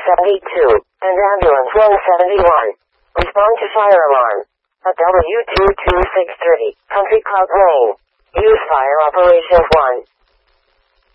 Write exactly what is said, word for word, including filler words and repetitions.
seventy-two, and ambulance one seventy-one. Respond to fire alarm. At W two two six three, Country Club Lane. Use fire operations one.